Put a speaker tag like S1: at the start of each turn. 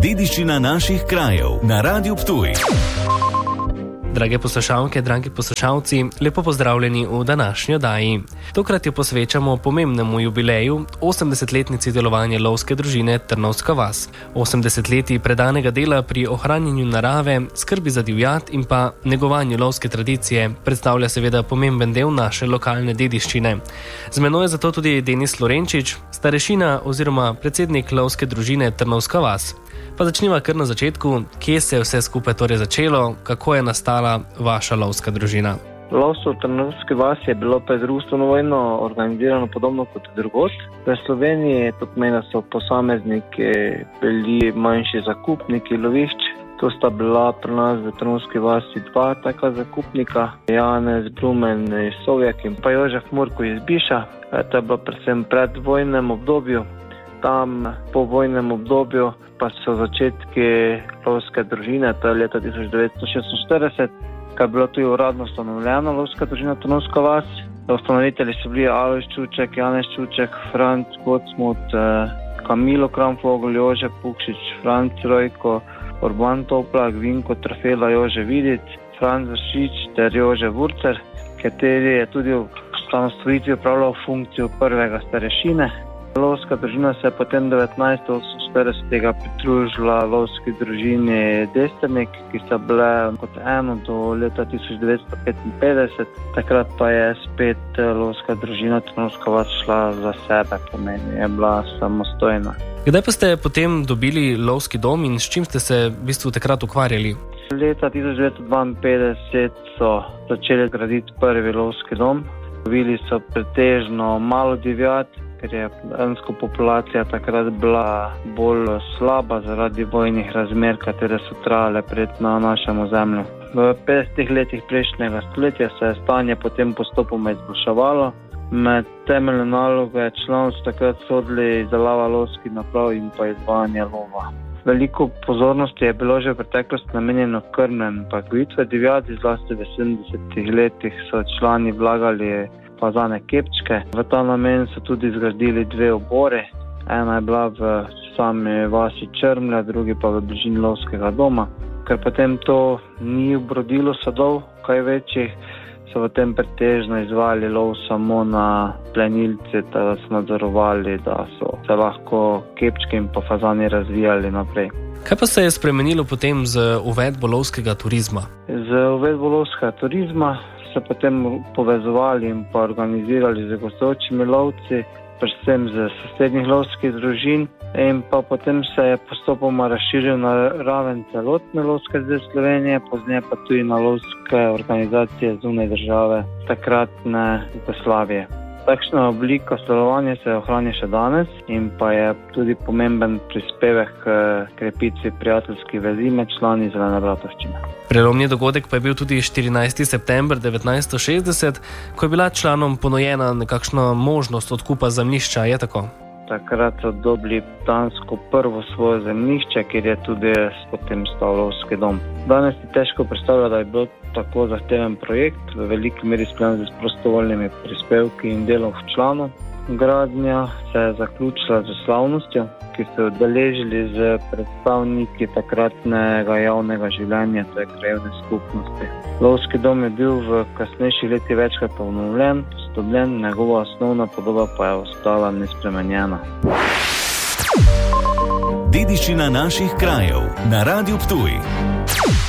S1: Dediščina naših krajev na Radiu Ptuj.
S2: Drage poslušalke, dragi poslušalci, lepo pozdravljeni v današnji oddaji. Tokrat jo posvečamo pomembnemu jubileju 80-letnici delovanja lovske družine Trnovska vas. 80 leti predanega dela pri ohranjanju narave, skrbi za divjad in pa negovanju lovske tradicije predstavlja seveda pomemben del naše lokalne dediščine. Z menoj je zato tudi Denis Lorenčič, starešina oziroma predsednik lovske družine Trnovska vas. Pa začniva kar na začetku, kje se je vse skupaj torej začelo, kako je nastala vaša lovska družina.
S3: Lovstvo v Trnovski vasi je bilo pred drugo vojno organizirano podobno kot drugod. V Sloveniji to pomeni, da so posamezniki bili manjši zakupniki lovišč. To sta bila pri nas v Trnovski vasi dva taka zakupnika, Janez Brumen iz Sovjak in pa Jožef Murko iz Biša. To je bilo predvsem pred vojnem obdobju. Tam po vojnem obdobju pa so začetki lovske družine, to je leta 1946, ko je bila tudi uradno ustanovljena lovska družina Trnovska vas. Ustanovitelji so bili Alojz Čuček, Janez Čuček, Franc Gocmut, Kamilo Kramfogel, Jože Pukšič, Franc Rojko, Urban Toplak, Vinko Trfela, Jože Vidic, Franc Vršič ter Jože Vurcer, kateri je tudi v ustanovitvi upravljal funkcijo prvega starešine. Lovska družina se je potem 1948 pridružila lovski družini Desternik, ki sta bile kot eno do leta 1955. Takrat pa je spet lovska družina Trnovska vas šla za sebe, pomeni je bila samostojna.
S2: Kdaj pa ste potem dobili lovski dom in s čim ste se v bistvu takrat ukvarjali?
S3: Leta 1952 so začeli graditi prvi lovski dom. Lovili so pretežno malo divjad, ker je dejansko populacija takrat bila bolj slaba zaradi vojnih razmer, katere so trajale pred na našem ozemlju. V 50 letih prejšnjega stoletja se je stanje potem postopoma izboljševalo. Med temeljne naloge članov so takrat sodili izdelava lovskih naprav in pa izvajanje lova. Veliko pozornosti je bilo že v preteklosti namenjeno krmljenju in pa gojitvi divjadi, zlasti v 70 letih so člani vlagali fazane kepčke. V ta namen so tudi zgradili dve obore. Ena je bila v sami vasi Črmlja, drugi pa v bližini lovskega doma. Ker potem to ni obrodilo sadov kaj večjih, so v tem pretežno izvajali lov samo na plenilce, da so nadzorovali, da so se lahko kepčke in pa fazani razvijali naprej.
S2: Kaj pa se je spremenilo potem z uvedbo lovskega turizma?
S3: Z uvedbo lovskega turizma se potem povezovali in pa organizirali z gostujočimi lovci, predvsem z sosednjih lovskih družin, in pa potem se je postopoma razširil na raven celotne lovske zveze Slovenije, pozneje pa tudi na lovske organizacije zunaj države takratne Jugoslavije. Takšna oblika sodelovanja se ohranja še danes in pa je tudi pomemben prispevek k krepitvi prijateljskih vezi med člani Zelene bratovščine.
S2: Prelomni dogodek pa je bil tudi 14. september 1960, ko je bila članom ponujena nekakšna možnost odkupa zemljišča, je tako?
S3: Takrat so dobili dansko prvo svoje zemljišče, kjer je tudi potem stal lovski dom. Danes je težko predstavljati, da je bil tako zahteven projekt, v veliki meri sklenjen z prostovoljnimi prispevki in delom članov. Gradnja se je zaključila z slavnostjo, ki so udeležili z predstavniki takratnega javnega življenja, to je krajevne skupnosti. Lovski dom je bil v kasnejših letih večkrat obnovljen, posodobljen, njegova osnovna podoba pa je ostala nespremenjena.
S1: Dediščina naših krajev na Radiu Ptuj.